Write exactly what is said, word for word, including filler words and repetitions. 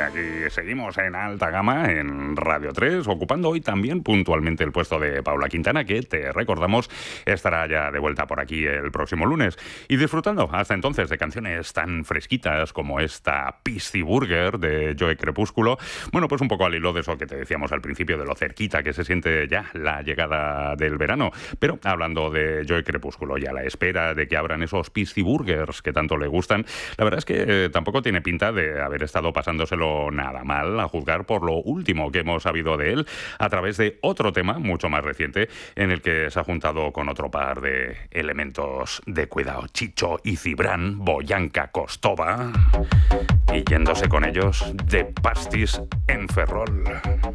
aquí seguimos en alta gama en Radio tres, ocupando hoy también puntualmente el puesto de Paula Quintana, que te recordamos estará ya de vuelta por aquí el próximo lunes. Y disfrutando hasta entonces de canciones tan fresquitas como esta Pisci Burger de Joe Crepúsculo. Bueno, pues un poco al hilo de eso que te decíamos al principio, de lo cerquita que se siente ya la llegada del verano. Pero hablando de Joe Crepúsculo y a la espera de que abran esos Pisci Burgers que tanto le gustan, la verdad es que eh, tampoco tiene pinta de haber estado pasándoselo nada mal, a juzgar por lo último que hemos sabido de él a través de otro tema mucho más reciente en el que se ha juntado con otro par de elementos de cuidado, Chicho y Cibrán, Boyanka Kostova, y yéndose con ellos de Pastis en Ferrol.